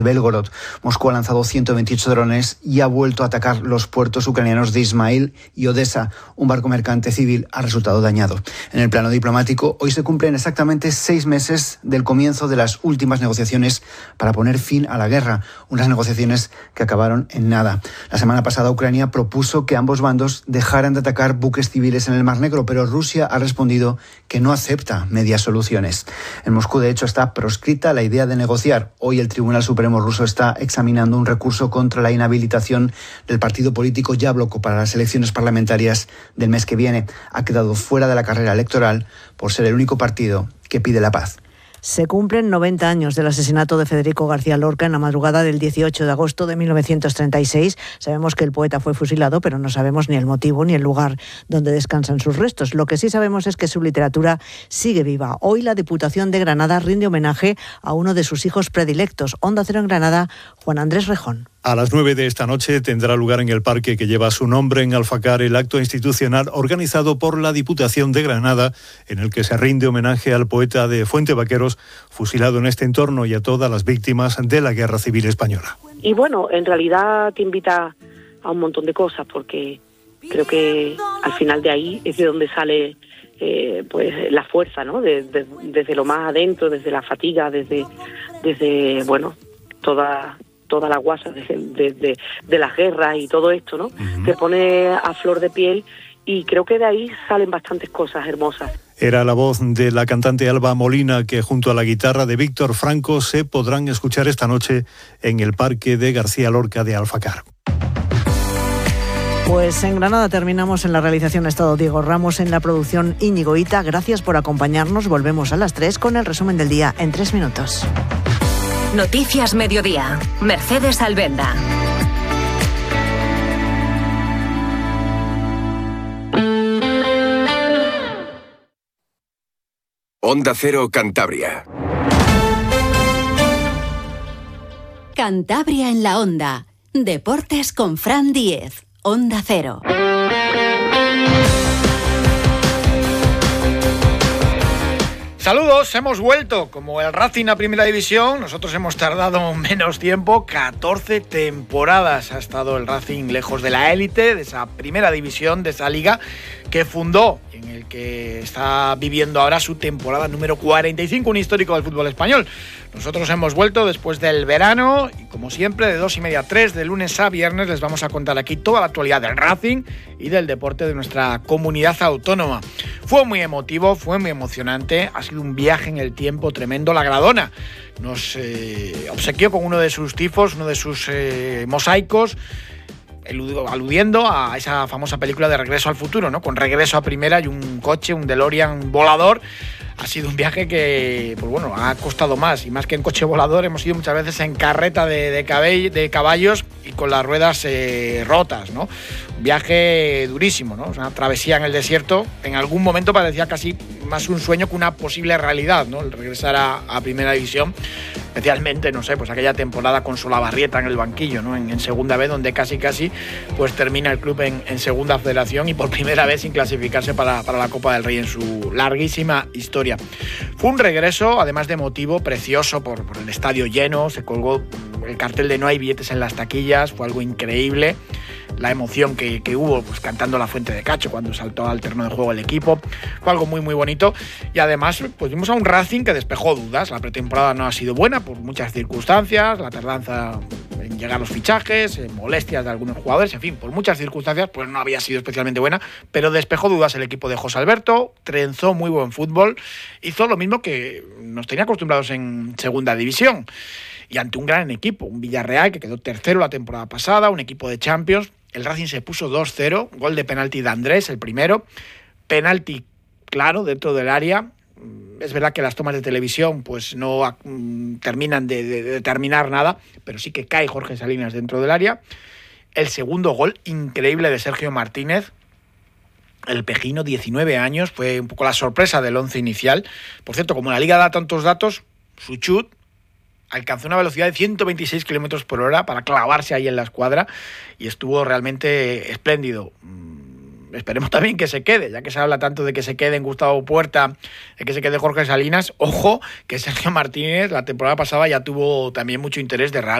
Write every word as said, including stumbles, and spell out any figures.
Belgorod. Moscú ha lanzado ciento veintiocho drones y ha vuelto a atacar los puertos ucranianos de Ismail y Odessa. Un barco mercante civil ha resultado dañado. En el plano diplomático, hoy se cumplen exactamente seis meses del comienzo de las últimas negociaciones para poner fin a la guerra, unas negociaciones que acabaron en nada. La semana pasada Ucrania propuso que ambos bandos dejaran de atacar buques civiles en el Mar Negro, pero Rusia ha respondido que no acepta medias soluciones. En Moscú, de hecho, está proscrita la idea de negociar. Hoy el Tribunal Supremo ruso está examinando un recurso contra la inhabilitación del partido político Yabloko para las elecciones parlamentarias del mes que viene. Ha quedado fuera de la carrera electoral por ser el único partido que pide la paz. Se cumplen noventa años del asesinato de Federico García Lorca en la madrugada del dieciocho de agosto de mil novecientos treinta y seis. Sabemos que el poeta fue fusilado, pero no sabemos ni el motivo ni el lugar donde descansan sus restos. Lo que sí sabemos es que su literatura sigue viva. Hoy la Diputación de Granada rinde homenaje a uno de sus hijos predilectos. Onda Cero en Granada, Juan Andrés Rejón. A las nueve de esta noche tendrá lugar en el parque que lleva su nombre en Alfacar el acto institucional organizado por la Diputación de Granada, en el que se rinde homenaje al poeta de Fuente Vaqueros, fusilado en este entorno, y a todas las víctimas de la Guerra Civil Española. Y bueno, en realidad te invita a un montón de cosas, porque creo que al final de ahí es de donde sale eh, pues la fuerza, ¿no? De, de, desde lo más adentro, desde la fatiga, desde, desde bueno, toda... toda la guasa de, de, de, de la guerra y todo esto, ¿no? Uh-huh. Te pone a flor de piel y creo que de ahí salen bastantes cosas hermosas. Era la voz de la cantante Alba Molina, que junto a la guitarra de Víctor Franco se podrán escuchar esta noche en el Parque de García Lorca de Alfacar. Pues en Granada terminamos. En la realización ha estado Diego Ramos, en la producción Íñigo Ita. Gracias por acompañarnos. Volvemos a las tres con el resumen del día en tres minutos. Noticias Mediodía. Mercedes Albenda. Onda Cero Cantabria. Cantabria en la Onda. Deportes con Fran Díez. Onda Cero. Saludos, hemos vuelto. Como el Racing a Primera División, nosotros hemos tardado menos tiempo, catorce temporadas ha estado el Racing lejos de la élite, de esa Primera División, de esa liga que fundó, en el que está viviendo ahora su temporada número cuarenta y cinco, un histórico del fútbol español. Nosotros hemos vuelto después del verano y, como siempre, de dos y media a tres, de lunes a viernes, les vamos a contar aquí toda la actualidad del Racing y del deporte de nuestra comunidad autónoma. Fue muy emotivo, fue muy emocionante, ha sido un viaje en el tiempo tremendo. La Gradona nos eh, obsequió con uno de sus tifos, uno de sus eh, mosaicos, aludiendo a esa famosa película de Regreso al Futuro, ¿no? Con Regreso a Primera y un coche, un DeLorean volador. Ha sido un viaje que, pues bueno, ha costado más, y más que en coche volador, hemos ido muchas veces en carreta de, de, cabell, de caballos y con las ruedas eh, rotas, ¿no? Un viaje durísimo, ¿no? Una travesía en el desierto. En algún momento parecía casi más un sueño que una posible realidad, ¿no? El regresar a, a Primera División, especialmente, no sé, pues aquella temporada con Solabarrieta en el banquillo, ¿no? En, en Segunda B, donde casi casi pues termina el club en, en Segunda Federación y por primera vez sin clasificarse para, para la Copa del Rey en su larguísima historia. Fue un regreso, además de emotivo, precioso por, por el estadio lleno. Se colgó el cartel de no hay billetes en las taquillas, fue algo increíble. La emoción que, que hubo pues cantando La Fuente de Cacho cuando saltó al terreno de juego el equipo, fue algo muy muy bonito. Y además pues vimos a un Racing que despejó dudas. La pretemporada no ha sido buena por muchas circunstancias, la tardanza en llegar los fichajes, molestias de algunos jugadores, en fin, por muchas circunstancias pues no había sido especialmente buena, pero despejó dudas el equipo de José Alberto, trenzó muy buen fútbol, hizo lo mismo que nos tenía acostumbrados en Segunda División. Y ante un gran equipo, un Villarreal que quedó tercero la temporada pasada, un equipo de Champions, el Racing se puso dos cero, gol de penalti de Andrés, el primero, penalti claro dentro del área. Es verdad que las tomas de televisión pues no mm, terminan de, de, de determinar nada, pero sí que cae Jorge Salinas dentro del área. El segundo gol, increíble, de Sergio Martínez, el pejino, diecinueve años, fue un poco la sorpresa del once inicial. Por cierto, como la Liga da tantos datos, su chut alcanzó una velocidad de ciento veintiséis kilómetros por hora para clavarse ahí en la escuadra y estuvo realmente espléndido. esperemos también que se quede, ya que se habla tanto de que se quede en Gustavo Puerta, de que se quede Jorge Salinas. Ojo, que Sergio Martínez la temporada pasada ya tuvo también mucho interés de Real